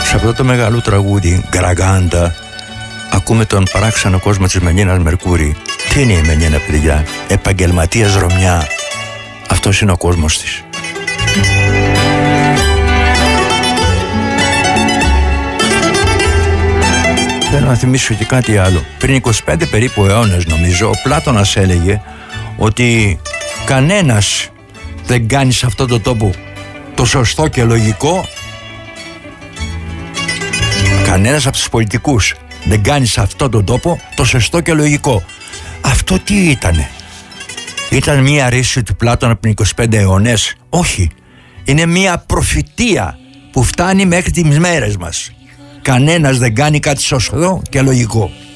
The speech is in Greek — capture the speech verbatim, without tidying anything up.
Σε αυτό το μεγάλο τραγούδι, Γκραγάντα, ακούμε τον παράξενο κόσμο της Μενίνας Μερκούρη. Τι είναι η Μενίνα, παιδιά? Επαγγελματίας Ρωμιά. Αυτός είναι ο κόσμος της. Θέλω να θυμίσω και κάτι άλλο. Πριν είκοσι πέντε περίπου αιώνες, νομίζω, ο Πλάτωνας έλεγε ότι κανένας δεν κάνει σε αυτόν τον τόπο το σωστό και λογικό. Κανένας από τους πολιτικούς δεν κάνει σε αυτόν τον τόπο το σωστό και λογικό. Αυτό τι ήτανε? Ήταν μία ρίση του Πλάτωνα πριν είκοσι πέντε αιώνες? Όχι. Είναι μία προφητεία που φτάνει μέχρι τις μέρες μας. Κανένας δεν κάνει κάτι σωστό και λογικό.